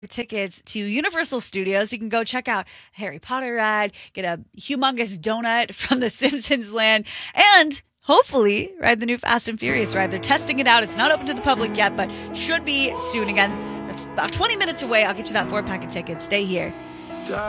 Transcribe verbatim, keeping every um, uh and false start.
tickets to Universal Studios. You can go check out Harry Potter ride, get a humongous donut from the Simpsons land, and hopefully ride the new Fast and Furious ride. They're testing it out. It's not open to the public yet, but should be soon. Again, that's about twenty minutes away. I'll get you that four pack of tickets. Stay here.